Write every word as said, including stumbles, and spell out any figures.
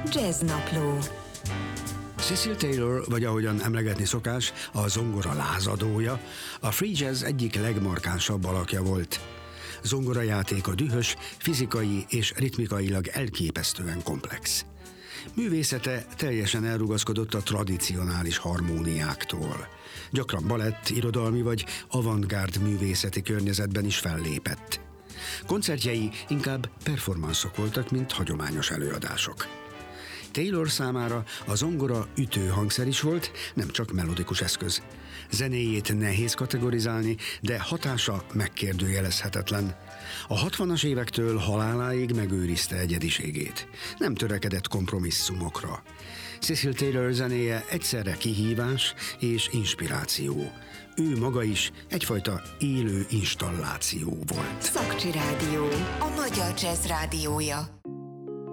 Jazznapló. Cecil Taylor, vagy ahogyan emlegetni szokás, a zongora lázadója, a free jazz egyik legmarkánsabb alakja volt. Zongorajátéka dühös, fizikai és ritmikailag elképesztően komplex. Művészete teljesen elrugaszkodott a tradicionális harmóniáktól. Gyakran balett, irodalmi vagy avantgárd művészeti környezetben is fellépett. Koncertjei inkább performanszok voltak, mint hagyományos előadások. Taylor számára a zongora ütőhangszer is volt, nem csak melodikus eszköz. Zenéjét nehéz kategorizálni, de hatása megkérdőjelezhetetlen. A hatvanas évektől haláláig megőrizte egyediségét. Nem törekedett kompromisszumokra. Cecil Taylor zenéje egyszerre kihívás és inspiráció. Ő maga is egyfajta élő installáció volt. Szakcsi Rádió, a magyar jazz rádiója.